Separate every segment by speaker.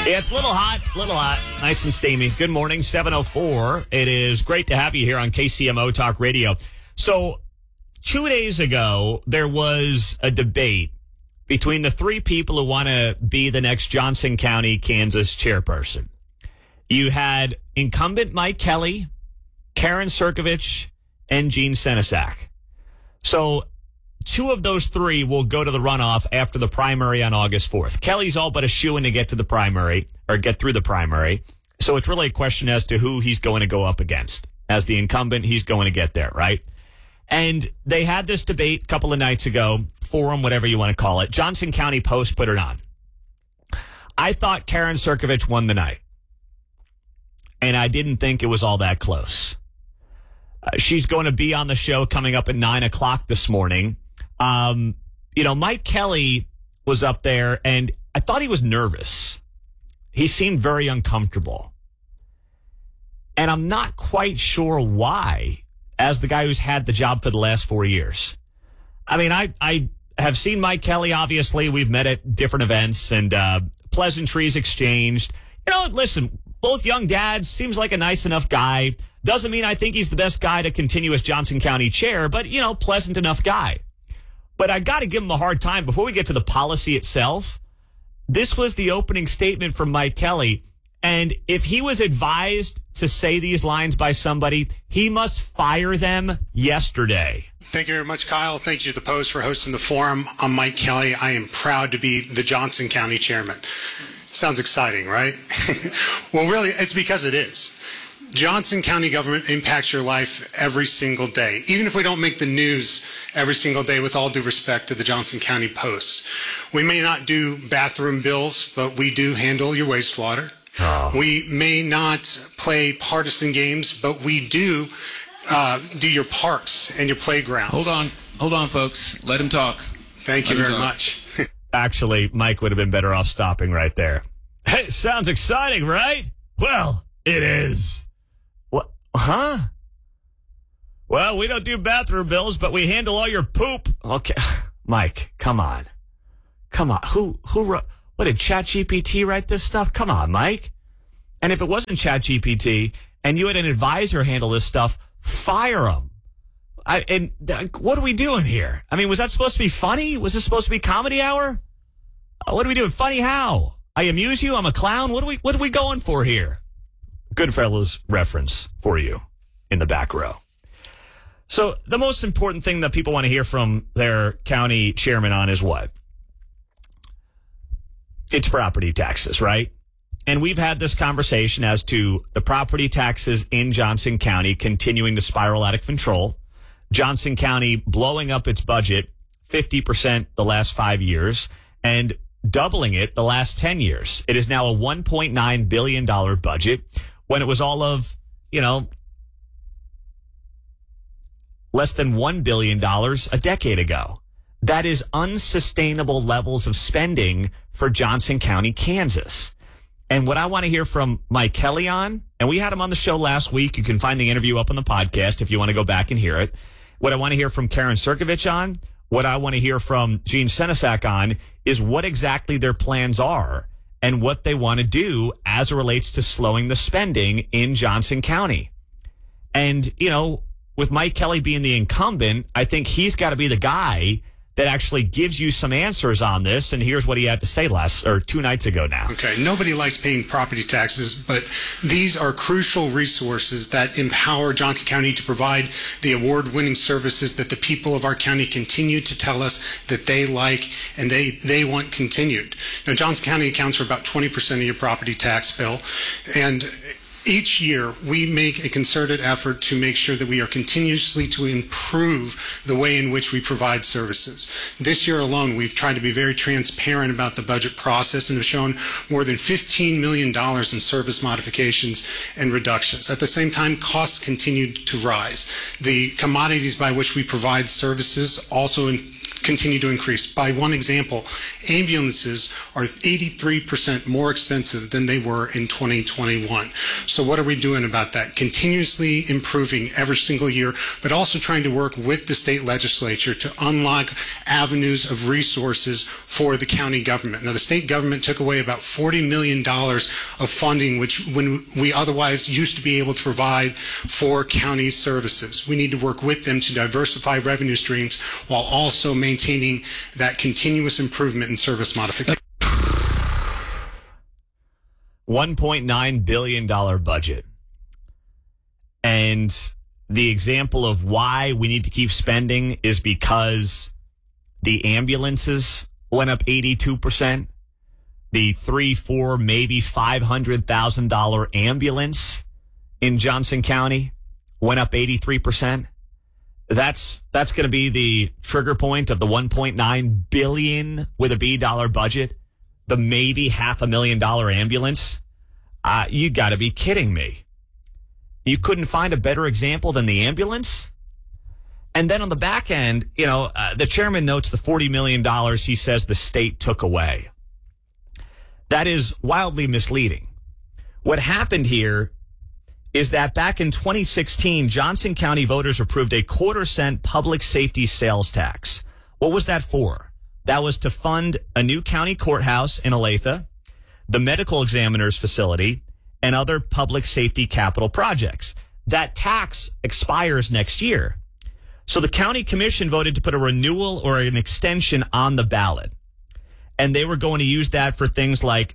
Speaker 1: Yeah, it's a little hot, nice and steamy. Good morning, 7:04. It is great to have you here on KCMO Talk Radio. So 2 days ago, there was a debate between the three people who want to be the next Johnson County, Kansas chairperson. You had incumbent Mike Kelly, Karen Circovich, and Gene Senesac. So two of those three will go to the runoff after the primary on August 4th. Kelly's all but a shoo-in to get to the primary, or get through the primary. So it's really a question as to who he's going to go up against. As the incumbent, he's going to get there, right? And they had this debate a couple of nights ago, forum, whatever you want to call it. Johnson County Post put it on. I thought Karen Circovich won the night. And I didn't think it was all that close. She's going to be on the show coming up at 9 o'clock this morning. Mike Kelly was up there, and I thought he was nervous. He seemed very uncomfortable. And I'm not quite sure why, as the guy who's had the job for the last 4 years. I mean, I have seen Mike Kelly, obviously. We've met at different events and pleasantries exchanged. Listen, both young dads, seems like a nice enough guy. Doesn't mean I think he's the best guy to continue as Johnson County chair, but, pleasant enough guy. But I got to give him a hard time. Before we get to the policy itself, this was the opening statement from Mike Kelly. And if he was advised to say these lines by somebody, he must fire them yesterday.
Speaker 2: Thank you very much, Kyle. Thank you to the Post for hosting the forum. I'm Mike Kelly. I am proud to be the Johnson County chairman. Sounds exciting, right? Well, really, it's because it is. Johnson County government impacts your life every single day, even if we don't make the news every single day, with all due respect to the Johnson County Post. We may not do bathroom bills, but we do handle your wastewater. Oh. We may not play partisan games, but we do your parks and your playgrounds.
Speaker 3: Hold on, folks. Let him talk.
Speaker 2: Thank you very much.
Speaker 1: Actually, Mike would have been better off stopping right there. Hey, sounds exciting, right? Well, it is. What? Huh? Well, we don't do bathroom bills, but we handle all your poop. Okay. Mike, come on. Who wrote? What, did ChatGPT write this stuff? Come on, Mike. And if it wasn't ChatGPT and you had an advisor handle this stuff, fire him. What are we doing here? I mean, was that supposed to be funny? Was this supposed to be comedy hour? What are we doing? Funny how? I amuse you? I'm a clown? What are we going for here? Goodfellas reference for you in the back row. So the most important thing that people want to hear from their county chairman on is what? It's property taxes, right? And we've had this conversation as to the property taxes in Johnson County continuing to spiral out of control. Johnson County blowing up its budget 50% the last 5 years and doubling it the last 10 years. It is now a $1.9 billion budget when it was all of, less than $1 billion a decade ago. That is unsustainable levels of spending for Johnson County, Kansas. And what I want to hear from Mike Kelly on, and we had him on the show last week. You can find the interview up on the podcast if you want to go back and hear it. What I want to hear from Karen Circovich on, what I want to hear from Gene Senesac on, is what exactly their plans are and what they want to do as it relates to slowing the spending in Johnson County. And, with Mike Kelly being the incumbent, I think he's got to be the guy that actually gives you some answers on this. And here's what he had to say 2 nights ago now.
Speaker 2: Okay, nobody likes paying property taxes, but these are crucial resources that empower Johnson County to provide the award-winning services that the people of our county continue to tell us that they like and they want continued. Now, Johnson County accounts for about 20% of your property tax bill, and each year, we make a concerted effort to make sure that we are continuously to improve the way in which we provide services. This year alone, we've tried to be very transparent about the budget process and have shown more than $15 million in service modifications and reductions. At the same time, costs continued to rise. The commodities by which we provide services also continue to increase. By one example, ambulances are 83% more expensive than they were in 2021. So what are we doing about that? Continuously improving every single year, but also trying to work with the state legislature to unlock avenues of resources for the county government. Now, the state government took away about $40 million of funding, which when we otherwise used to be able to provide for county services. We need to work with them to diversify revenue streams while also maintaining that continuous improvement in service modification.
Speaker 1: $1.9 billion budget. And the example of why we need to keep spending is because the ambulances went up 82%. The $300,000, maybe $500,000 ambulance in Johnson County went up 83%. That's going to be the trigger point of the $1.9 billion with a B dollar budget. The maybe $500,000 ambulance. You got to be kidding me. You couldn't find a better example than the ambulance? And then on the back end, the chairman notes the $40 million he says the state took away. That is wildly misleading. What happened here is that back in 2016, Johnson County voters approved a 1/4-cent public safety sales tax. What was that for? That was to fund a new county courthouse in Olathe, the medical examiner's facility, and other public safety capital projects. That tax expires next year. So the county commission voted to put a renewal or an extension on the ballot. And they were going to use that for things like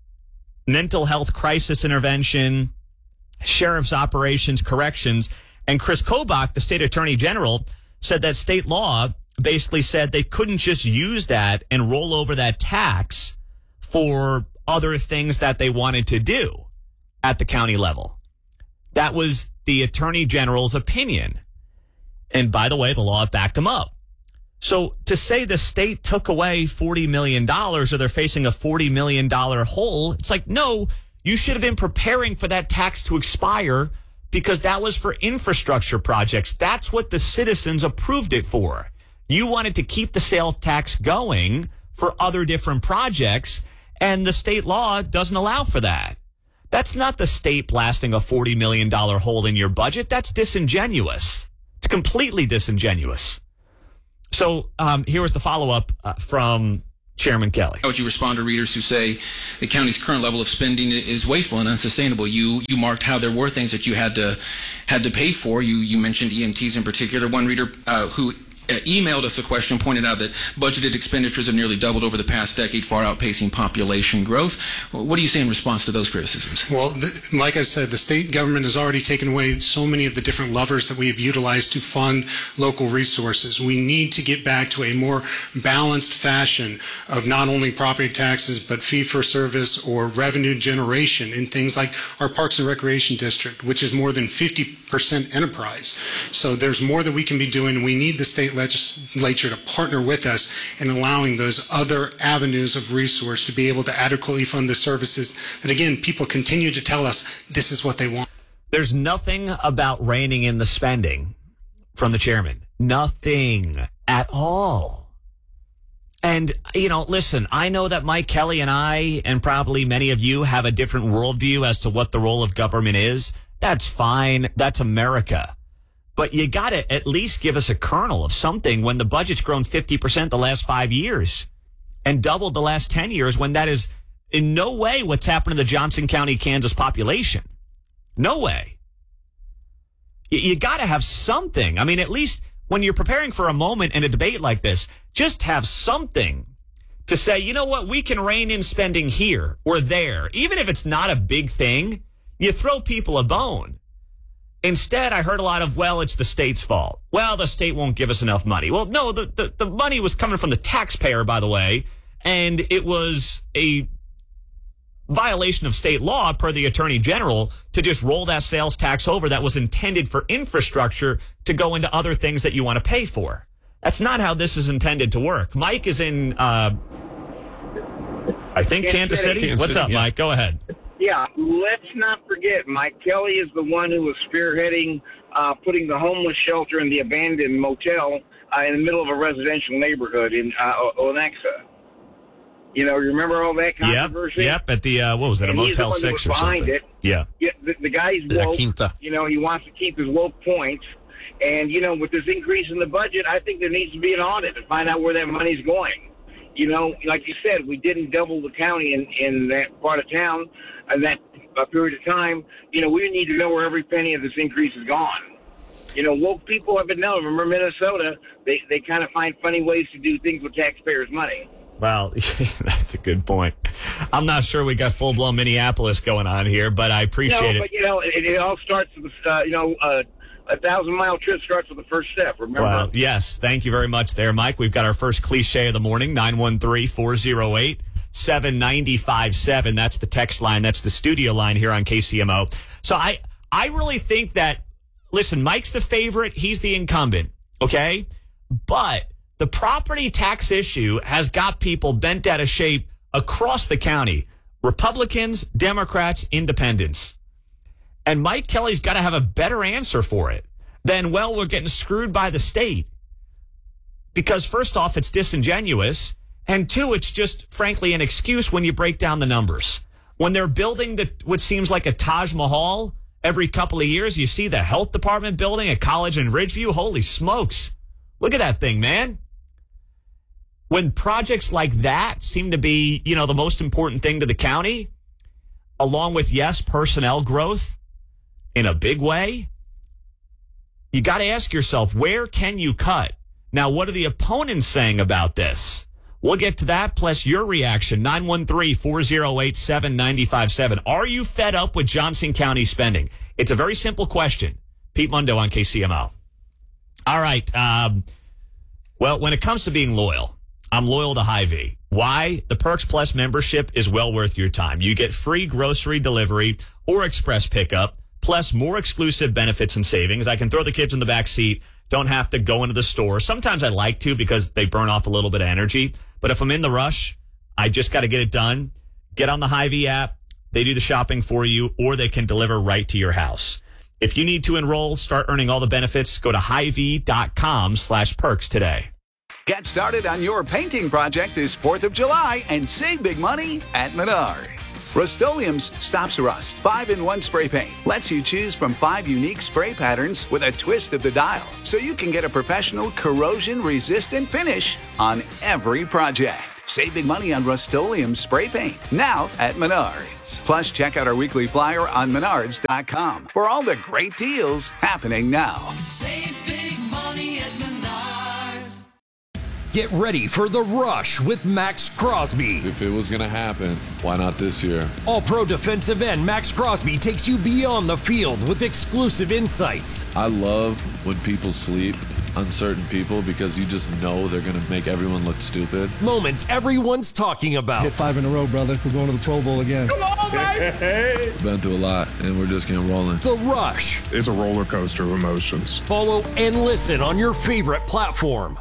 Speaker 1: mental health crisis intervention, sheriff's operations, corrections. And Chris Kobach, the state attorney general, said that state law basically said they couldn't just use that and roll over that tax for other things that they wanted to do at the county level. That was the attorney general's opinion. And by the way, the law backed him up. So to say the state took away $40 million or they're facing a $40 million hole, it's like, no, you should have been preparing for that tax to expire because that was for infrastructure projects. That's what the citizens approved it for. You wanted to keep the sales tax going for other different projects, and the state law doesn't allow for that. That's not the state blasting a $40 million hole in your budget. That's disingenuous. It's completely disingenuous. So here was the follow-up from Chairman Kelly.
Speaker 3: How would you respond to readers who say the county's current level of spending is wasteful and unsustainable? You marked how there were things that you had to pay for. You mentioned EMTs in particular. One reader who emailed us a question pointed out that budgeted expenditures have nearly doubled over the past decade, far outpacing population growth. What do you say in response to those criticisms?
Speaker 2: Well, like I said, the state government has already taken away so many of the different levers that we have utilized to fund local resources. We need to get back to a more balanced fashion of not only property taxes, but fee-for-service or revenue generation in things like our Parks and Recreation District, which is more than 50% enterprise. So there's more that we can be doing. We need the state legislature to partner with us in allowing those other avenues of resource to be able to adequately fund the services that, again, people continue to tell us this is what they want.
Speaker 1: There's nothing about reining in the spending from the chairman. Nothing at all. And, listen, I know that Mike Kelly and I, and probably many of you, have a different worldview as to what the role of government is. That's fine. That's America. But you got to at least give us a kernel of something when the budget's grown 50% the last 5 years and doubled the last 10 years, when that is in no way what's happened to the Johnson County, Kansas population. No way. You got to have something. I mean, at least when you're preparing for a moment in a debate like this, just have something to say, you know what, we can rein in spending here or there. Even if it's not a big thing, you throw people a bone. Instead, I heard a lot of, well, it's the state's fault. Well, the state won't give us enough money. Well, no, the money was coming from the taxpayer, by the way, and it was a violation of state law, per the attorney general, to just roll that sales tax over that was intended for infrastructure to go into other things that you want to pay for. That's not how this is intended to work. Mike is in, I think, Kansas City. What's up, Mike? Go ahead.
Speaker 4: Yeah, let's not forget, Mike Kelly is the one who was spearheading putting the homeless shelter in the abandoned motel in the middle of a residential neighborhood in Onexa. You know, remember all that controversy?
Speaker 1: Yep. At the what was it, a Motel 6 or something?
Speaker 4: It.
Speaker 1: Yeah.
Speaker 4: The guy's woke. You know, he wants to keep his woke points. And, you know, with this increase in the budget, I think there needs to be an audit to find out where that money's going. You know, like you said, we didn't double the county in that part of town in that period of time. You know, we need to know where every penny of this increase is gone. You know, woke people have been known. Remember Minnesota? They kind of find funny ways to do things with taxpayers' money.
Speaker 1: Well, that's a good point. I'm not sure we got full-blown Minneapolis going on here, but I appreciate it.
Speaker 4: But, you know, it all starts with, a 1,000-mile trip starts with the first step, remember?
Speaker 1: Well, yes. Thank you very much there, Mike. We've got our first cliche of the morning, 913-408-7957. That's the text line. That's the studio line here on KCMO. So I really think that, listen, Mike's the favorite. He's the incumbent, okay? But the property tax issue has got people bent out of shape across the county. Republicans, Democrats, Independents. And Mike Kelly's got to have a better answer for it than, well, we're getting screwed by the state. Because first off, it's disingenuous. And two, it's just, frankly, an excuse when you break down the numbers. When they're building what seems like a Taj Mahal every couple of years, you see the health department building a college in Ridgeview. Holy smokes. Look at that thing, man. When projects like that seem to be, you know, the most important thing to the county, along with, yes, personnel growth in a big way, you got to ask yourself, where can you cut? Now, what are the opponents saying about this? We'll get to that, plus your reaction, 913-408-7957. Are you fed up with Johnson County spending? It's a very simple question. Pete Mundo on KCMO. All right. Well, when it comes to being loyal, I'm loyal to Hy-Vee. Why? The Perks Plus membership is well worth your time. You get free grocery delivery or express pickup, plus more exclusive benefits and savings. I can throw the kids in the back seat, don't have to go into the store. Sometimes I like to because they burn off a little bit of energy. But if I'm in the rush, I just got to get it done. Get on the Hy-Vee app. They do the shopping for you, or they can deliver right to your house. If you need to enroll, start earning all the benefits, go to Hy-Vee.com/perks today.
Speaker 5: Get started on your painting project this 4th of July and save big money at Menards. Rust-Oleum's Stops Rust 5-in-1 spray paint lets you choose from 5 unique spray patterns with a twist of the dial, so you can get a professional corrosion-resistant finish on every project. Save big money on Rust-Oleum spray paint now at Menards. Plus, check out our weekly flyer on Menards.com for all the great deals happening now.
Speaker 6: Save big money at Menards.
Speaker 7: Get ready for The Rush with Max Crosby.
Speaker 8: If it was going to happen, why not this year?
Speaker 7: All-pro defensive end Max Crosby takes you beyond the field with exclusive insights.
Speaker 8: I love when people sleep, uncertain people, because you just know they're going to make everyone look stupid.
Speaker 7: Moments everyone's talking about.
Speaker 9: Hit 5 in a row, brother. We're going to the Pro Bowl again.
Speaker 6: Come on, baby!
Speaker 8: We've been through a lot, and we're just getting rolling.
Speaker 7: The Rush.
Speaker 10: It's a roller coaster of emotions.
Speaker 7: Follow and listen on your favorite platform.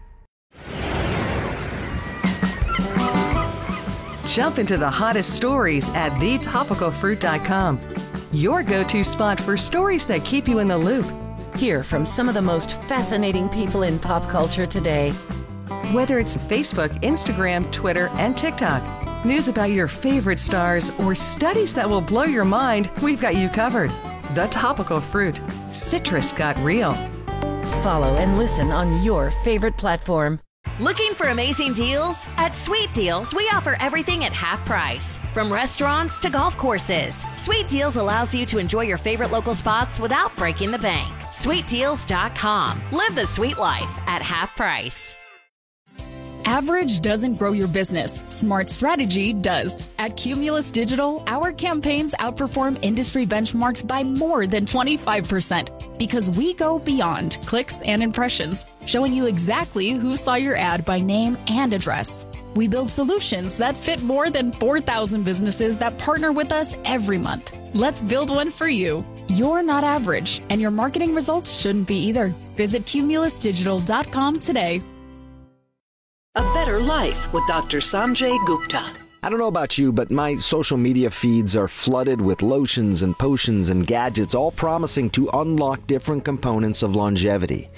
Speaker 11: Jump into the hottest stories at thetopicalfruit.com. Your go-to spot for stories that keep you in the loop.
Speaker 12: Hear from some of the most fascinating people in pop culture today.
Speaker 11: Whether it's Facebook, Instagram, Twitter, and TikTok, news about your favorite stars, or studies that will blow your mind, we've got you covered. The Topical Fruit. Citrus got real.
Speaker 12: Follow and listen on your favorite platform.
Speaker 13: Looking for amazing deals? At Sweet Deals, we offer everything at half price. From restaurants to golf courses, Sweet Deals allows you to enjoy your favorite local spots without breaking the bank. SweetDeals.com. Live the sweet life at half price.
Speaker 14: Average doesn't grow your business. Smart strategy does. At Cumulus Digital, our campaigns outperform industry benchmarks by more than 25% because we go beyond clicks and impressions, showing you exactly who saw your ad by name and address. We build solutions that fit more than 4,000 businesses that partner with us every month. Let's build one for you. You're not average, and your marketing results shouldn't be either. Visit cumulusdigital.com today.
Speaker 15: A Better Life with Dr. Sanjay Gupta.
Speaker 16: I don't know about you, but my social media feeds are flooded with lotions and potions and gadgets, all promising to unlock different components of longevity.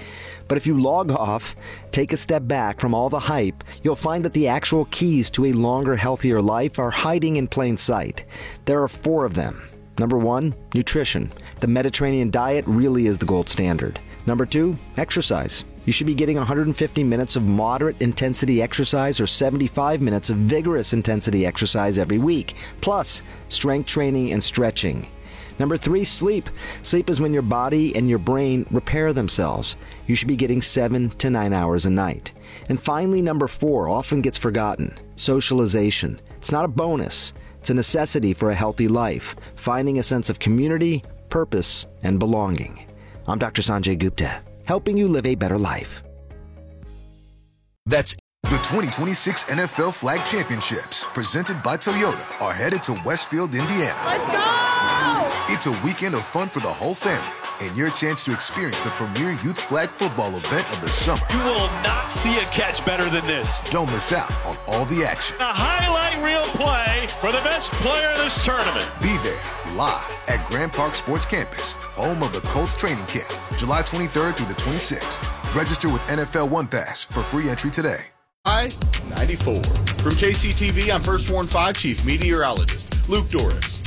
Speaker 16: But if you log off, take a step back from all the hype, you'll find that the actual keys to a longer, healthier life are hiding in plain sight. There are 4 of them. Number 1, nutrition. The Mediterranean diet really is the gold standard. Number 2, exercise. You should be getting 150 minutes of moderate intensity exercise or 75 minutes of vigorous intensity exercise every week, plus strength training and stretching. Number 3, sleep. Sleep is when your body and your brain repair themselves. You should be getting 7 to 9 hours a night. And finally, number 4 often gets forgotten. Socialization. It's not a bonus. It's a necessity for a healthy life, finding a sense of community, purpose, and belonging. I'm Dr. Sanjay Gupta, helping you live a better life.
Speaker 17: That's the 2026 NFL Flag Championships, presented by Toyota, are headed to Westfield, Indiana.
Speaker 6: Let's go!
Speaker 17: It's a weekend of fun for the whole family, and your chance to experience the premier youth flag football event of the summer.
Speaker 18: You will not see a catch better than this.
Speaker 17: Don't miss out on all the action.
Speaker 18: A highlight reel play for the best player in this tournament.
Speaker 17: Be there live at Grand Park Sports Campus, home of the Colts training camp, July 23rd through the 26th. Register with NFL One Pass for free entry today.
Speaker 19: I-94. From KCTV, I'm First Warn 5 Chief Meteorologist Luke Doris.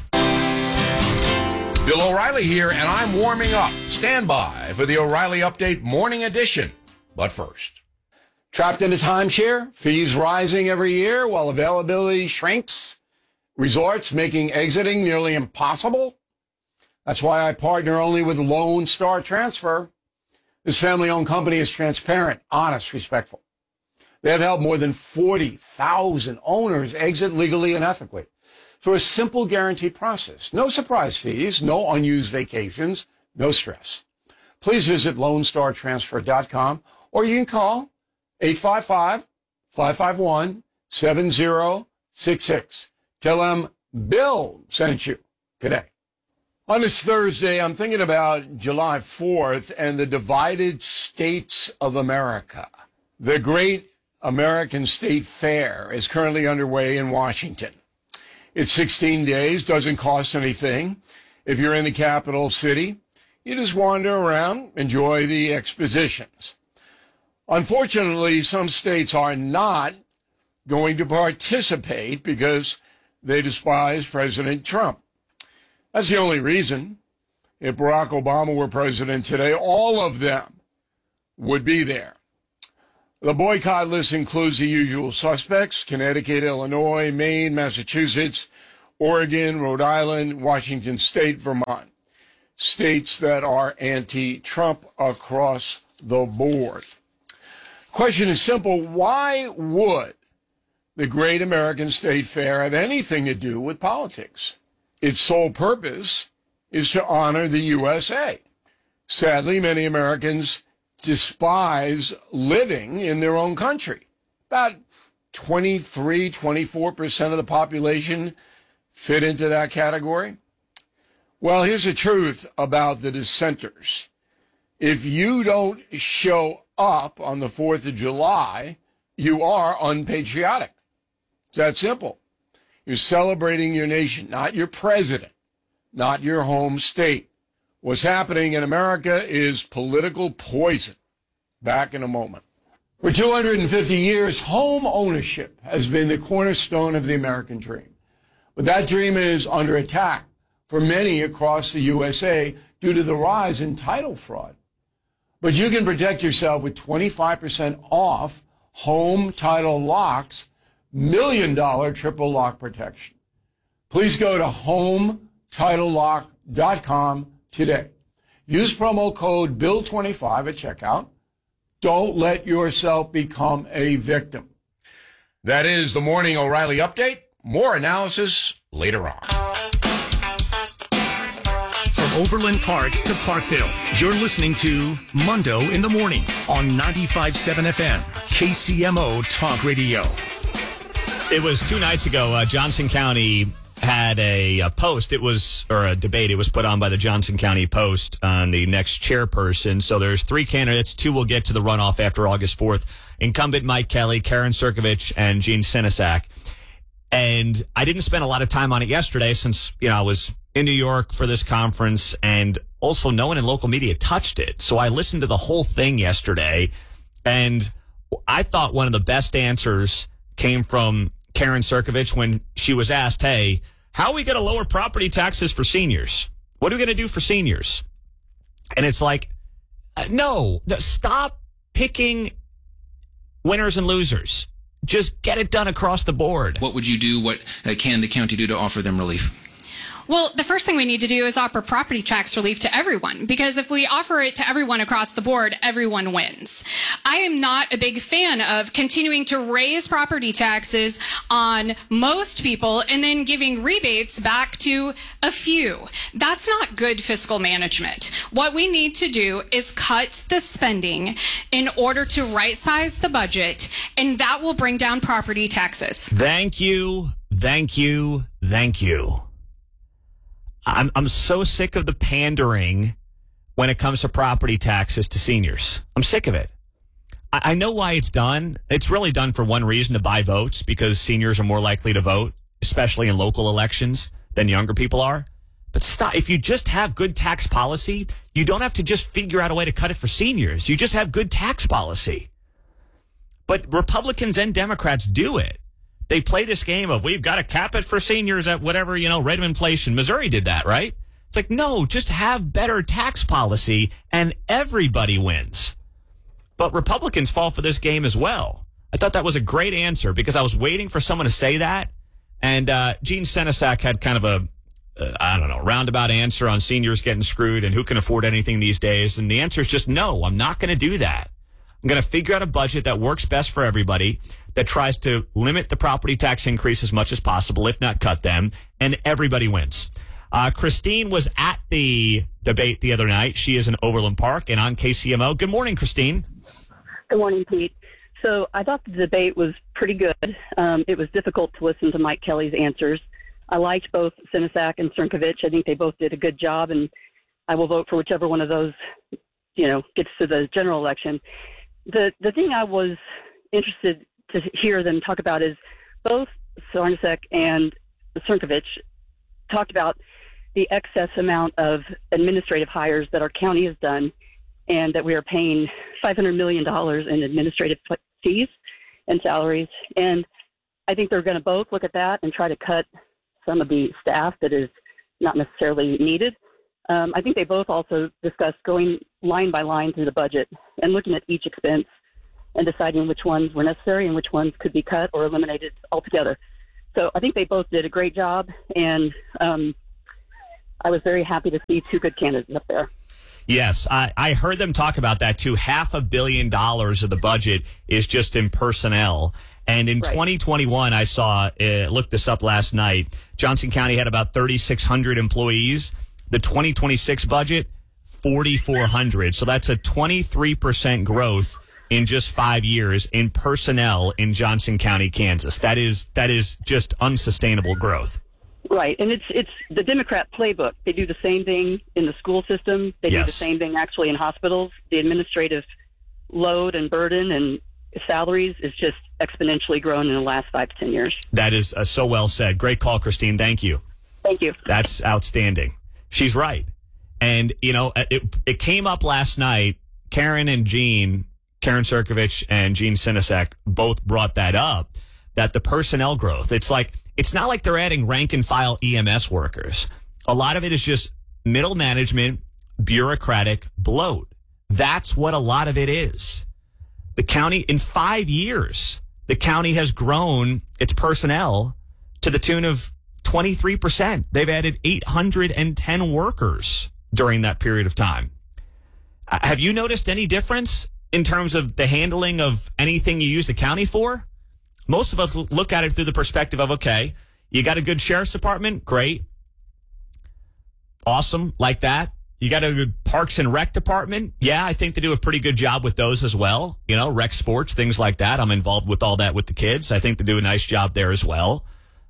Speaker 20: Bill O'Reilly here, and I'm warming up. Stand by for the O'Reilly Update Morning Edition. But first, trapped in a timeshare, fees rising every year while availability shrinks, resorts making exiting nearly impossible. That's why I partner only with Lone Star Transfer. This family-owned company is transparent, honest, respectful. They have helped more than 40,000 owners exit legally and ethically through a simple guaranteed process. No surprise fees, no unused vacations, no stress. Please visit LoneStarTransfer.com or you can call 855-551-7066. Tell them Bill sent you today. On this Thursday, I'm thinking about July 4th and the divided states of America. The Great American State Fair is currently underway in Washington. It's 16 days, doesn't cost anything. If you're in the capital city, you just wander around, enjoy the expositions. Unfortunately, some states are not going to participate because they despise President Trump. That's the only reason. If Barack Obama were president today, all of them would be there. The boycott list includes the usual suspects: Connecticut, Illinois, Maine, Massachusetts, Oregon, Rhode Island, Washington State, Vermont. States that are anti-Trump across the board. Question is simple. Why would the Great American State Fair have anything to do with politics? Its sole purpose is to honor the USA. Sadly, many Americans despise living in their own country. About 24% of the population fit into that category. Well, here's the truth about the dissenters. If you don't show up on the 4th of July, you are unpatriotic. It's that simple. You're celebrating your nation, not your president, not your home state. What's happening in America is political poison. Back in a moment. For 250 years, home ownership has been the cornerstone of the American dream. But that dream is under attack for many across the USA due to the rise in title fraud. But you can protect yourself with 25% off home title locks, $1 million triple lock protection. Please go to HomeTitleLock.com today. Use promo code BILL25 at checkout. Don't let yourself become a victim. That is the Morning O'Reilly Update. More analysis later on.
Speaker 21: From Overland Park to Parkville, you're listening to Mundo in the Morning on 95.7 FM, KCMO Talk Radio.
Speaker 1: It was 2 nights ago, Johnson County had a post. It was, or a debate. It was put on by the Johnson County Post on the next chairperson. So there's 3 candidates. 2 will get to the runoff after August 4th. Incumbent Mike Kelly, Karen Cirkovich, and Gene Sinisak. And I didn't spend a lot of time on it yesterday since, I was in New York for this conference, and also no one in local media touched it. So I listened to the whole thing yesterday, and I thought one of the best answers came from Karen Cirkovich when she was asked, hey, how are we going to lower property taxes for seniors? What are we going to do for seniors? And it's like, no, stop picking winners and losers. Just get it done across the board.
Speaker 3: What would you do? What can the county do to offer them relief?
Speaker 22: Well, the first thing we need to do is offer property tax relief to everyone, because if we offer it to everyone across the board, everyone wins. I am not a big fan of continuing to raise property taxes on most people and then giving rebates back to a few. That's not good fiscal management. What we need to do is cut the spending in order to right-size the budget, and that will bring down property taxes.
Speaker 1: Thank you, thank you, thank you. I'm so sick of the pandering when it comes to property taxes to seniors. I'm sick of it. I know why it's done. It's really done for one reason, to buy votes, because seniors are more likely to vote, especially in local elections, than younger people are. But stop. If you just have good tax policy, you don't have to just figure out a way to cut it for seniors. You just have good tax policy. But Republicans and Democrats do it. They play this game of, we've got to cap it for seniors at whatever, rate of inflation. Missouri did that, right? It's like, no, just have better tax policy and everybody wins. But Republicans fall for this game as well. I thought that was a great answer because I was waiting for someone to say that. And Gene Senesac had kind of a, roundabout answer on seniors getting screwed and who can afford anything these days. And the answer is just no, I'm not going to do that. I'm going to figure out a budget that works best for everybody, that tries to limit the property tax increase as much as possible, if not cut them, and everybody wins. Christine was at the debate the other night. She is in Overland Park and on KCMO. Good morning, Christine.
Speaker 23: Good morning, Pete. So I thought the debate was pretty good. It was difficult to listen to Mike Kelly's answers. I liked both Senesac and Cirkovich. I think they both did a good job, and I will vote for whichever one of those, gets to the general election. The thing I was interested to hear them talk about is both Senesac and Cirkovich talked about the excess amount of administrative hires that our county has done, and that we are paying $500 million in administrative fees and salaries. And I think they're going to both look at that and try to cut some of the staff that is not necessarily needed. I think they both also discussed going line by line through the budget and looking at each expense and deciding which ones were necessary and which ones could be cut or eliminated altogether. So I think they both did a great job, and I was very happy to see two good candidates up there.
Speaker 1: Yes, I heard them talk about that too. $500 million of the budget is just in personnel. And in 2021, I saw, looked this up last night, Johnson County had about 3,600 employees. The 2026 budget, 4,400. So that's a 23% growth in just 5 years in personnel in Johnson County, Kansas. That is just unsustainable growth.
Speaker 23: Right, and it's the Democrat playbook. They do the same thing in the school system. They do the same thing actually in hospitals. The administrative load and burden and salaries is just exponentially grown in the last 5 to 10 years.
Speaker 1: That is so well said. Great call, Christine. Thank you.
Speaker 23: Thank you.
Speaker 1: That's outstanding. She's right. And, it came up last night. Karen Cirkovich and Gene Senesac both brought that up, that the personnel growth, it's not like they're adding rank and file EMS workers. A lot of it is just middle management, bureaucratic bloat. That's what a lot of it is. The county, in 5 years, the county has grown its personnel to the tune of 23%. They've added 810 workers during that period of time. Have you noticed any difference in terms of the handling of anything you use the county for? Most of us look at it through the perspective of, okay, you got a good sheriff's department? Great. Awesome. Like that. You got a good parks and rec department? Yeah, I think they do a pretty good job with those as well. Rec sports, things like that. I'm involved with all that with the kids. I think they do a nice job there as well.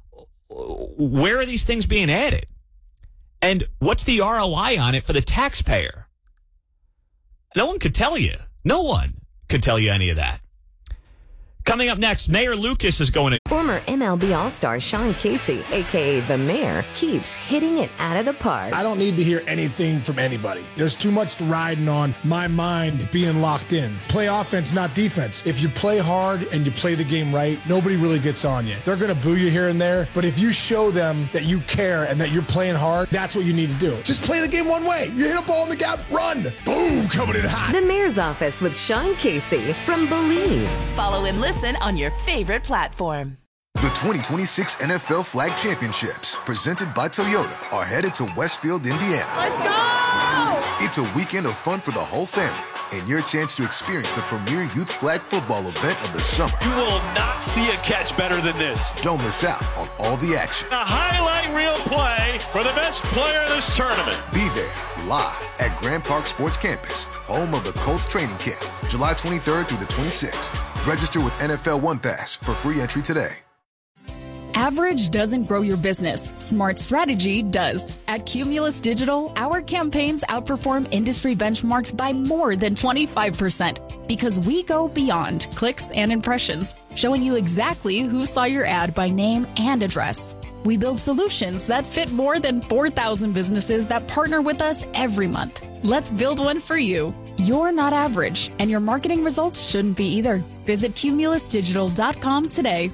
Speaker 1: Where are these things being added? And what's the ROI on it for the taxpayer? No one could tell you. No one could tell you any of that. Coming up next, Mayor Lucas is going to...
Speaker 2: Former MLB All-Star Sean Casey, a.k.a. The Mayor, keeps hitting it out of the park.
Speaker 9: I don't need to hear anything from anybody. There's too much riding on my mind being locked in. Play offense, not defense. If you play hard and you play the game right, nobody really gets on you. They're going to boo you here and there, but if you show them that you care and that you're playing hard, that's what you need to do. Just play the game one way. You hit a ball in the gap, run. Boom, coming in hot.
Speaker 2: The Mayor's Office with Sean Casey from Believe.
Speaker 12: Follow and listen on your favorite platform.
Speaker 17: The 2026 NFL Flag Championships, presented by Toyota, are headed to Westfield, Indiana.
Speaker 6: Let's go!
Speaker 17: It's a weekend of fun for the whole family and your chance to experience the premier youth flag football event of the summer.
Speaker 18: You will not see a catch better than this.
Speaker 17: Don't miss out on all the action.
Speaker 18: A highlight reel play for the best player in this tournament.
Speaker 17: Be there live at Grand Park Sports Campus, home of the Colts training camp, July 23rd through the 26th. Register with NFL One Pass for free entry today.
Speaker 14: Average doesn't grow your business. Smart strategy does. At Cumulus Digital, our campaigns outperform industry benchmarks by more than 25% because we go beyond clicks and impressions, showing you exactly who saw your ad by name and address. We build solutions that fit more than 4,000 businesses that partner with us every month. Let's build one for you. You're not average, and your marketing results shouldn't be either. Visit cumulusdigital.com today.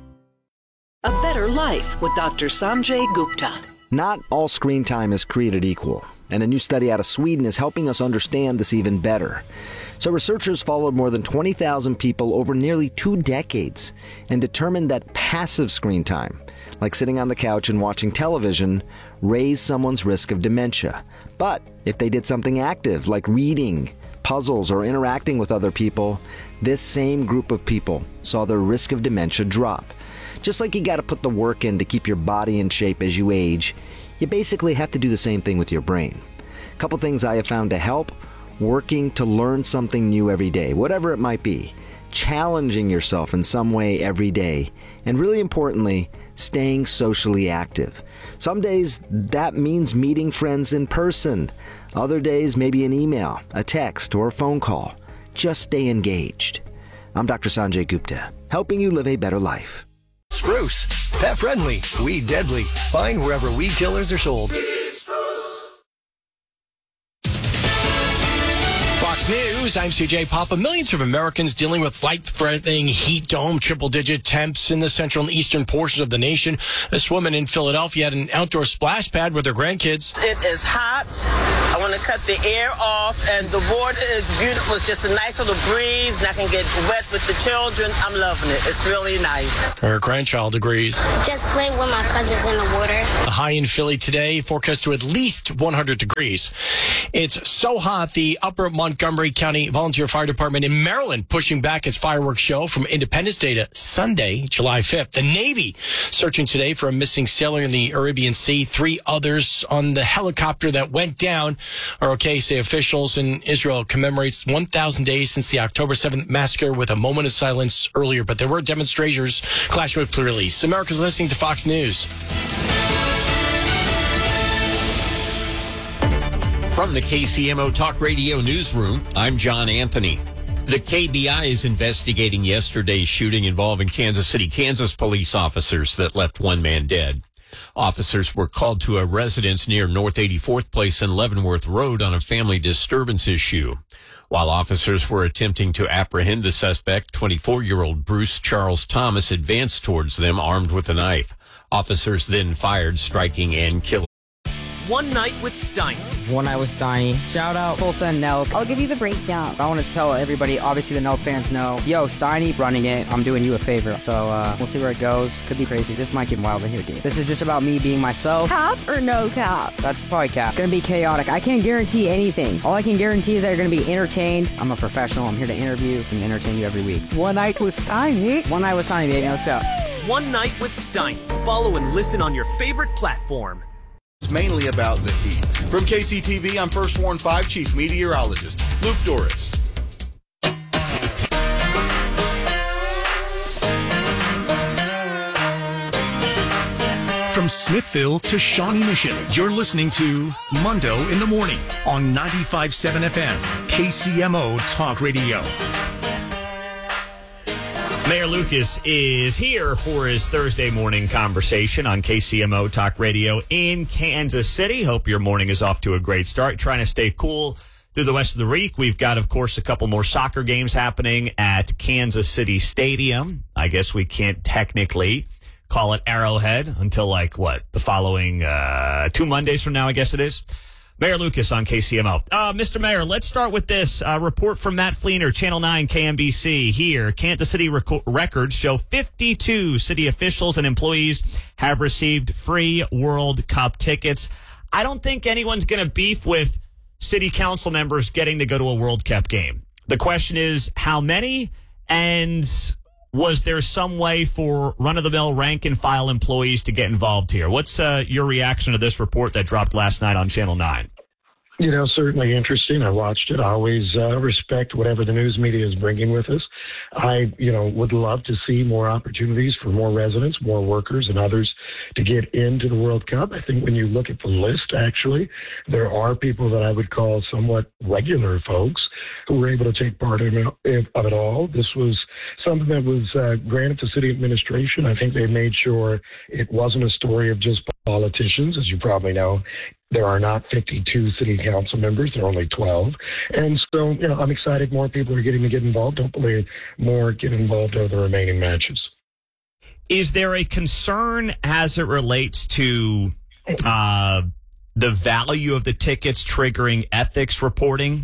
Speaker 15: A Better Life with Dr. Sanjay Gupta.
Speaker 16: Not all screen time is created equal, and a new study out of Sweden is helping us understand this even better. So researchers followed more than 20,000 people over nearly 2 decades and determined that passive screen time, like sitting on the couch and watching television, raised someone's risk of dementia. But if they did something active, like reading, puzzles, or interacting with other people, this same group of people saw their risk of dementia drop. Just like you got to put the work in to keep your body in shape as you age, you basically have to do the same thing with your brain. A couple things I have found to help: working to learn something new every day, whatever it might be, challenging yourself in some way every day, and really importantly, staying socially active. Some days that means meeting friends in person. Other days maybe an email, a text, or a phone call. Just stay engaged. I'm Dr. Sanjay Gupta, helping you live a better life.
Speaker 4: Spruce, pet friendly, weed deadly. Find wherever weed killers are sold. Fox News, I'm CJ Papa. Millions of Americans dealing with life-threatening heat dome, triple-digit temps in the central and eastern portions of the nation. This woman in Philadelphia had an outdoor splash pad with her grandkids.
Speaker 5: It is hot. I want to cut the air off, and the water is beautiful. It's just a nice little breeze, and I can get wet with the children. I'm loving it. It's really nice.
Speaker 4: Her grandchild agrees.
Speaker 24: Just playing with my cousins in the water.
Speaker 4: The high in Philly today, forecast to at least 100 degrees. It's so hot, the Upper Montgomery County Volunteer Fire Department in Maryland pushing back its fireworks show from Independence Day to Sunday, July 5th. The Navy searching today for a missing sailor in the Arabian Sea. 3 others on the helicopter that went down are okay, say officials. And Israel commemorates 1,000 days since the October 7th massacre with a moment of silence earlier. But there were demonstrators clashing with police. America's listening to Fox News.
Speaker 25: From the KCMO Talk Radio Newsroom, I'm John Anthony. The KBI is investigating yesterday's shooting involving Kansas City, Kansas police officers that left one man dead. Officers were called to a residence near North 84th Place and Leavenworth Road on a family disturbance issue. While officers were attempting to apprehend the suspect, 24-year-old Bruce Charles Thomas advanced towards them armed with a knife. Officers then fired, striking and killing.
Speaker 26: One Night with Steiny.
Speaker 27: One Night with Steiny. Shout out Tulsa and Nelk.
Speaker 28: I'll give you the breakdown.
Speaker 27: I want to tell everybody, obviously the Nelk fans know, yo, Steiny running it. I'm doing you a favor. So we'll see where it goes. Could be crazy. This might get wild in here, dude. This is just about me being myself.
Speaker 28: Cap or no cap?
Speaker 27: That's probably cap. Gonna be chaotic. I can't guarantee anything. All I can guarantee is that you're gonna be entertained. I'm a professional. I'm here to interview and entertain you every week.
Speaker 28: One Night with Steiny.
Speaker 27: One Night with Steiny, baby. Let's go.
Speaker 26: One Night with Steiny. Follow and listen on your favorite platform.
Speaker 19: It's mainly about the heat. From KCTV, I'm First Warn 5 Chief Meteorologist Luke Doris.
Speaker 21: From Smithville to Shawnee Mission, you're listening to Mundo in the Morning on 95.7 FM, KCMO Talk Radio.
Speaker 1: Mayor Lucas is here for his Thursday morning conversation on KCMO Talk Radio in Kansas City. Hope your morning is off to a great start. Trying to stay cool through the rest of the week. We've got, of course, a couple more soccer games happening at Kansas City Stadium. I guess we can't technically call it Arrowhead until the following 2 Mondays from now, I guess it is. Mayor Lucas on KCMO. Mr. Mayor, let's start with this report from Matt Fleener, Channel 9 KMBC here. Kansas City records show 52 city officials and employees have received free World Cup tickets. I don't think anyone's going to beef with city council members getting to go to a World Cup game. The question is how many, and was there some way for run-of-the-mill rank-and-file employees to get involved here? What's your reaction to this report that dropped last night on Channel 9?
Speaker 3: Certainly interesting. I watched it. I always respect whatever the news media is bringing with us. I, would love to see more opportunities for more residents, more workers, and others to get into the World Cup. I think when you look at the list, actually, there are people that I would call somewhat regular folks who were able to take part of it all. This was something that was granted to city administration. I think they made sure it wasn't a story of just politicians. As you probably know, there are not 52 city council members. There are only 12. And so, I'm excited more people are getting to get involved. Hopefully more get involved over the remaining matches.
Speaker 1: Is there a concern as it relates to the value of the tickets triggering ethics reporting?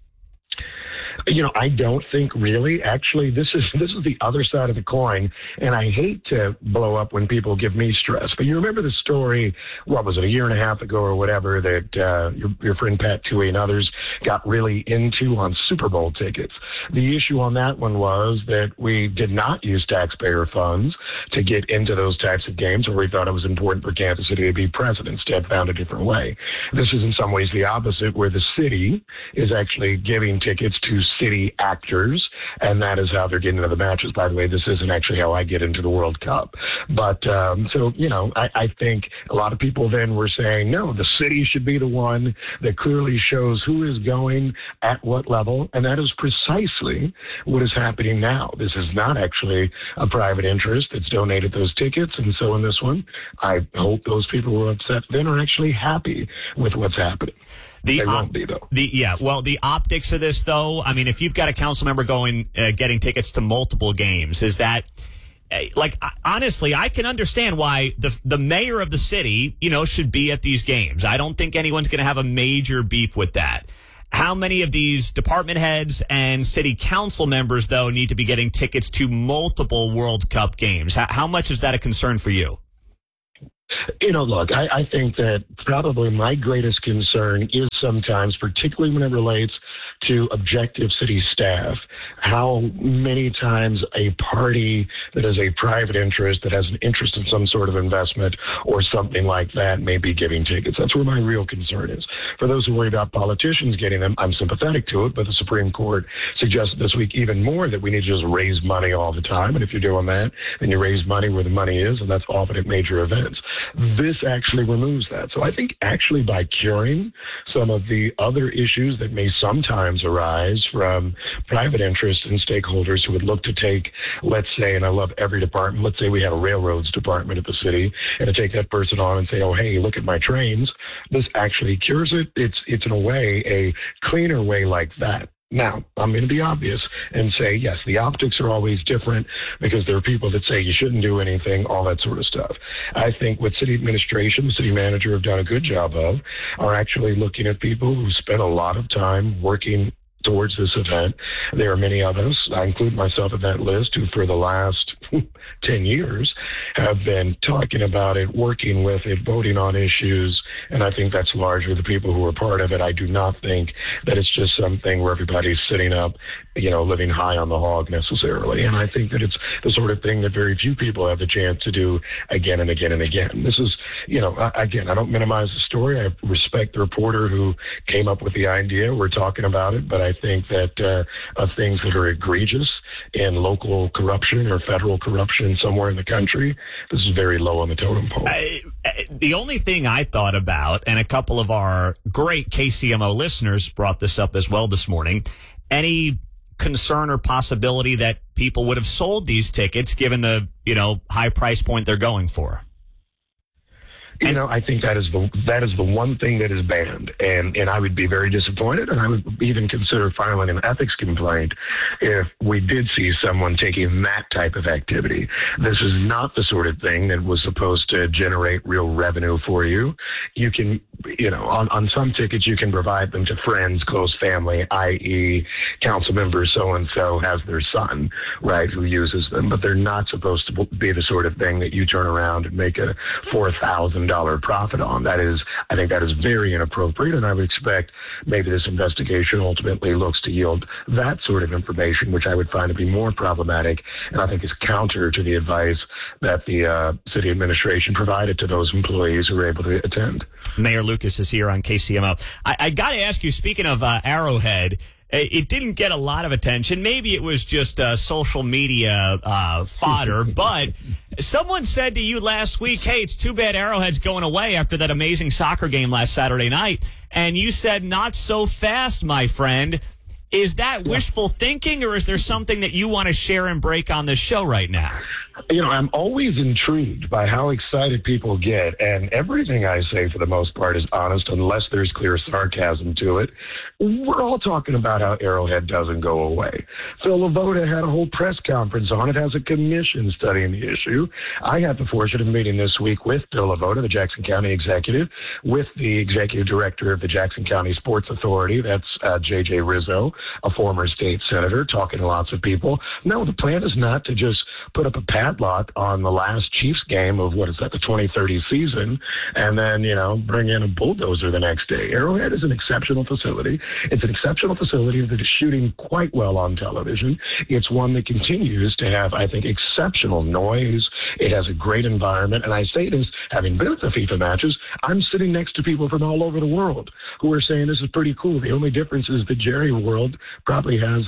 Speaker 3: I don't think really. Actually, this is the other side of the coin, and I hate to blow up when people give me stress. But you remember the story, what was it, a year and a half ago or whatever, that your friend Pat Toohey and others got really into on Super Bowl tickets. The issue on that one was that we did not use taxpayer funds to get into those types of games, or we thought it was important for Kansas City to be present. Instead, found a different way. This is in some ways the opposite, where the city is actually giving tickets to city actors, and that is how they're getting into the matches. By the way, this isn't actually how I get into the World Cup. But, I think a lot of people then were saying, no, the city should be the one that clearly shows who is going at what level, and that is precisely what is happening now. This is not actually a private interest that's donated those tickets, and so in this one, I hope those people who were upset then are actually happy with what's happening. They won't be, though.
Speaker 1: The optics of this, though, I mean, if you've got a council member getting tickets to multiple games, is that, honestly, I can understand why the mayor of the city, should be at these games. I don't think anyone's going to have a major beef with that. How many of these department heads and city council members, though, need to be getting tickets to multiple World Cup games? How much is that a concern for you?
Speaker 3: Look, I think that probably my greatest concern is sometimes, particularly when it relates to objective city staff, how many times a party that is a private interest, that has an interest in some sort of investment or something like that, may be giving tickets. That's where my real concern is. For those who worry about politicians getting them, I'm sympathetic to it, but the Supreme Court suggested this week even more that we need to just raise money all the time. And if you're doing that, then you raise money where the money is, and that's often at major events. This actually removes that. So I think actually by curing some of the other issues that may sometimes arise from private interests and stakeholders who would look to take, let's say, and I love every department, let's say we had a railroads department at the city, and to take that person on and say, oh, hey, look at my trains, this actually cures it. It's in a way, a cleaner way like that. Now, I'm going to be obvious and say, yes, the optics are always different because there are people that say you shouldn't do anything, all that sort of stuff. I think what city administration, the city manager have done a good job of are actually looking at people who spent a lot of time working towards this event. There are many of us, I include myself in that list, who for the last 10 years have been talking about it, working with it, voting on issues, and I think that's largely the people who are part of it. I do not think that it's just something where everybody's sitting up, living high on the hog necessarily, and I think that it's the sort of thing that very few people have the chance to do again and again and again. This is, again, I don't minimize the story. I respect the reporter who came up with the idea. We're talking about it, but I think that of things that are egregious in local corruption or federal corruption somewhere in the country, this is very low on the totem pole.
Speaker 1: The only thing I thought about, and a couple of our great KCMO listeners brought this up as well this morning, any concern or possibility that people would have sold these tickets given the, high price point they're going for?
Speaker 3: I think that is the one thing that is banned, and I would be very disappointed, and I would even consider filing an ethics complaint if we did see someone taking that type of activity. This is not the sort of thing that was supposed to generate real revenue for you. You can, on some tickets you can provide them to friends, close family, i.e. council member so-and-so has their son, right, who uses them, but they're not supposed to be the sort of thing that you turn around and make a $4,000 profit on. I think that is very inappropriate, and I would expect maybe this investigation ultimately looks to yield that sort of information, which I would find to be more problematic, and I think is counter to the advice that the city administration provided to those employees who were able to attend.
Speaker 1: Mayor Lucas is here on KCMO. I got to ask you, speaking of Arrowhead, it didn't get a lot of attention. Maybe it was just social media fodder, but someone said to you last week, hey, it's too bad Arrowhead's going away after that amazing soccer game last Saturday night. And you said, not so fast, my friend. Is that wishful thinking, or is there something that you want to share and break on this show right now?
Speaker 3: I'm always intrigued by how excited people get, and everything I say, for the most part, is honest unless there's clear sarcasm to it. We're all talking about how Arrowhead doesn't go away. Phil Lavoda had a whole press conference on it, has a commission studying the issue. I had the fortune of meeting this week with Phil Lavoda, the Jackson County executive, with the executive director of the Jackson County Sports Authority, that's J.J. Rizzo, a former state senator, talking to lots of people. No, the plan is not to just put up a padlock on the last Chiefs game of, the 2030 season, and then, bring in a bulldozer the next day. Arrowhead is an exceptional facility. It's an exceptional facility that is shooting quite well on television. It's one that continues to have, I think, exceptional noise. It has a great environment. And I say this, having been at the FIFA matches, I'm sitting next to people from all over the world who are saying this is pretty cool. The only difference is the Jerry World probably has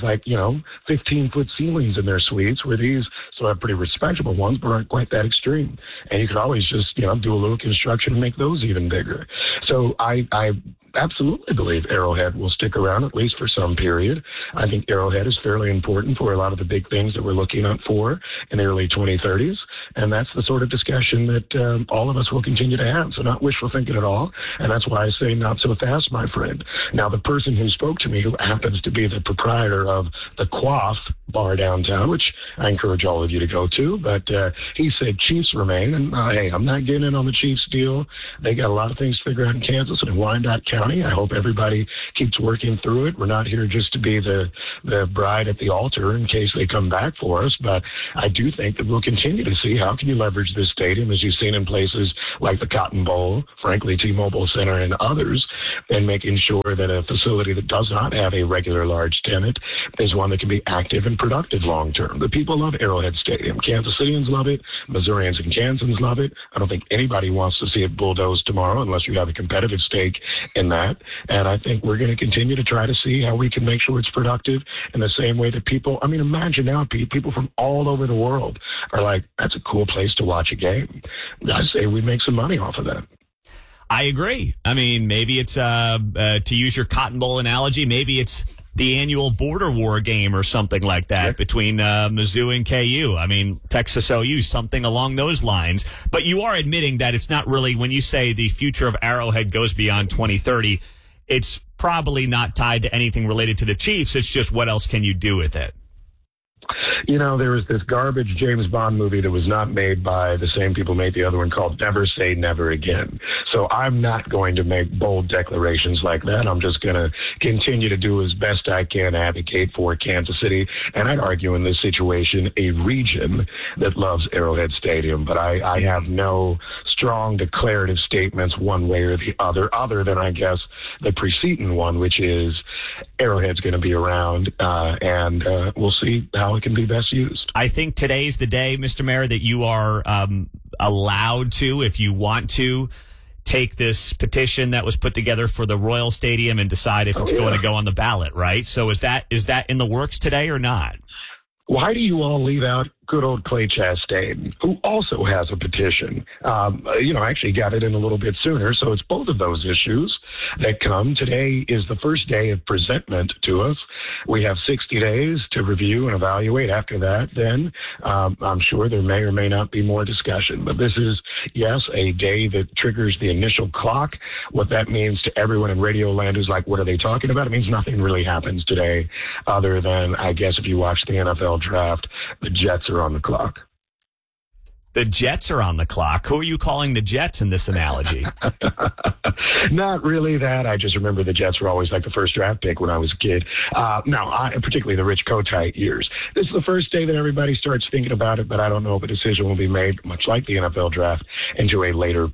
Speaker 3: 15-foot ceilings in their suites, where these still have pretty respectable ones, but aren't quite that extreme. And you could always just, do a little construction and make those even bigger. So I absolutely believe Arrowhead will stick around, at least for some period. I think Arrowhead is fairly important for a lot of the big things that we're looking out for in the early 2030s. And that's the sort of discussion that all of us will continue to have. So not wishful thinking at all. And that's why I say not so fast, my friend. Now, the person who spoke to me, who happens to be the proprietor of the Quaff bar downtown, which I encourage all of you to go to, but he said Chiefs remain. And hey, I'm not getting in on the Chiefs deal. They got a lot of things to figure out in Kansas and in Wyandotte County. I hope everybody keeps working through it. We're not here just to be the bride at the altar in case they come back for us, but I do think that we'll continue to see how can you leverage this stadium, as you've seen in places like the Cotton Bowl, frankly, T-Mobile Center, and others, and making sure that a facility that does not have a regular large tenant is one that can be active and productive long-term. The people love Arrowhead Stadium. Kansas Cityans love it. Missourians and Kansans love it. I don't think anybody wants to see it bulldozed tomorrow unless you have a competitive stake in that. And I think we're going to continue to try to see how we can make sure it's productive in the same way that people, imagine now people from all over the world are like, that's a cool place to watch a game. I say we make some money off of that.
Speaker 1: I agree. Maybe it's, to use your Cotton Bowl analogy, maybe it's the annual border war game or something like that between Mizzou and KU. Texas OU, something along those lines. But you are admitting that it's not really, when you say the future of Arrowhead goes beyond 2030, it's probably not tied to anything related to the Chiefs. It's just what else can you do with it?
Speaker 3: There was this garbage James Bond movie that was not made by the same people who made the other one, called Never Say Never Again. So I'm not going to make bold declarations like that. I'm just going to continue to do as best I can to advocate for Kansas City, and I'd argue in this situation, a region that loves Arrowhead Stadium. But I have no strong declarative statements one way or the other than, I guess, the preceding one, which is Arrowhead's going to be around, and we'll see how it can be best used.
Speaker 1: I think today's the day, Mr. Mayor, that you are allowed to, if you want to, take this petition that was put together for the Royal Stadium and decide if it's going to go on the ballot, right? So is that in the works today or not?
Speaker 3: Why do you all leave out good old Clay Chastain, who also has a petition. I actually got it in a little bit sooner, so it's both of those issues that come. Today is the first day of presentment to us. We have 60 days to review and evaluate. After that, then I'm sure there may or may not be more discussion. But this is, yes, a day that triggers the initial clock. What that means to everyone in Radio Land who's like, what are they talking about? It means nothing really happens today other than, I guess, if you watch the NFL draft, the Jets are on the clock.
Speaker 1: The Jets are on the clock. Who are you calling the Jets in this analogy?
Speaker 3: Not really that. I just remember the Jets were always like the first draft pick when I was a kid. Particularly the Rich Kotite years. This is the first day that everybody starts thinking about it, but I don't know if a decision will be made, much like the NFL draft, until a later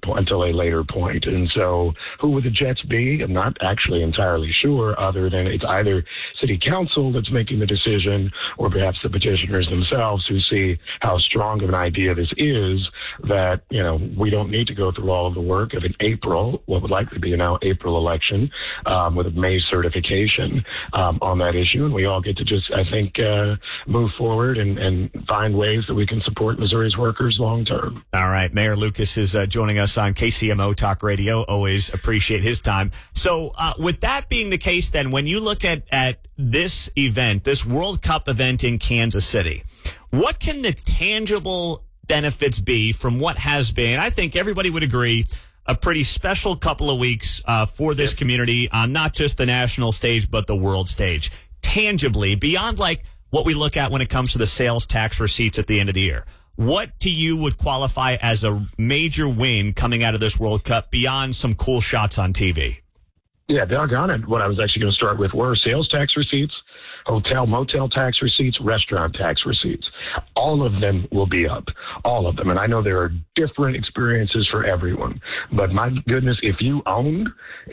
Speaker 3: point. And so who would the Jets be? I'm not actually entirely sure, other than it's either city council that's making the decision or perhaps the petitioners themselves who see how strong of an idea this is, that, we don't need to go through all of the work of an April, what would likely be a now April election, with a May certification on that issue. And we all get to just, I think, move forward and find ways that we can support Missouri's workers long term.
Speaker 1: All right. Mayor Lucas is joining us on KCMO Talk Radio. Always appreciate his time. So with that being the case, then, when you look at this event, this World Cup event in Kansas City, what can the tangible benefits be from what has been, I think everybody would agree, a pretty special couple of weeks for this community on not just the national stage, but the world stage? Tangibly, beyond like what we look at when it comes to the sales tax receipts at the end of the year, what to you would qualify as a major win coming out of this World Cup beyond some cool shots on TV?
Speaker 3: Yeah, doggone it. What I was actually going to start with were sales tax receipts, hotel, motel tax receipts, restaurant tax receipts. All of them will be up. All of them. And I know there are different experiences for everyone. But my goodness, if you own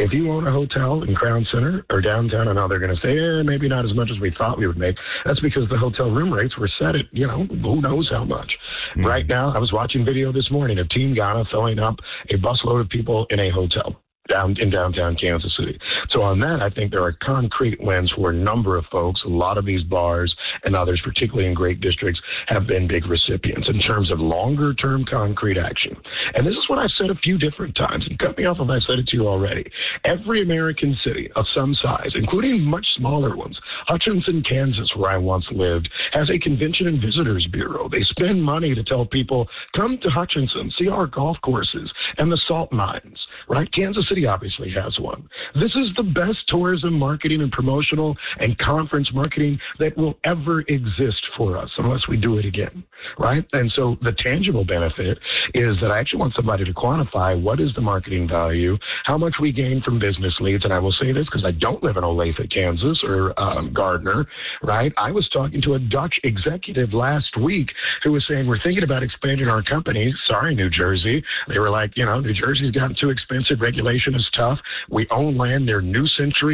Speaker 3: a hotel in Crown Center or downtown, I know they're going to say, maybe not as much as we thought we would make. That's because the hotel room rates were set at, who knows how much. Mm-hmm. Right now, I was watching video this morning of Team Ghana filling up a busload of people in a hotel in downtown Kansas City. So on that, I think there are concrete wins for a number of folks. A lot of these bars and others, particularly in great districts, have been big recipients in terms of longer-term concrete action. And this is what I've said a few different times, and cut me off if I said it to you already. Every American city of some size, including much smaller ones, Hutchinson, Kansas, where I once lived, has a convention and visitors bureau. They spend money to tell people, come to Hutchinson, see our golf courses and the salt mines, right? Kansas City obviously has one. This is the best tourism marketing and promotional and conference marketing that will ever exist for us unless we do it again, right? And so the tangible benefit is that I actually want somebody to quantify what is the marketing value, how much we gain from business leads. And I will say this because I don't live in Olathe, Kansas, or Gardner, right? I was talking to a Dutch executive last week who was saying, we're thinking about expanding our company. Sorry, New Jersey. They were like, New Jersey's gotten too expensive. Regulation is tough. We own land near New Century